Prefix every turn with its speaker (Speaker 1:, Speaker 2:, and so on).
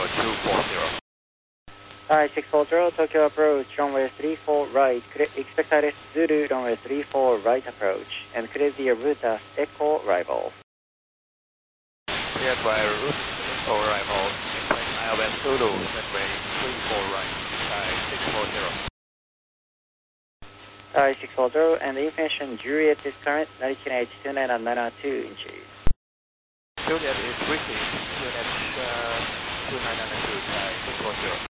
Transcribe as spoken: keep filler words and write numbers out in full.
Speaker 1: two four zero.
Speaker 2: Hi, six four zero, Tokyo approach, runway three four right, expect I R S Zulu, runway three four right approach, and clear the route as Echo arrival.
Speaker 1: Cleared by route Echo arrival, expect I R S Zulu, runway three four right, Sky six four zero.
Speaker 2: Hi, six four zero, and the information Juliet is current nineteen eight two nine and nine two inches.
Speaker 1: Juliet is received, Juliet uh, two nine nine two, Sky six four zero.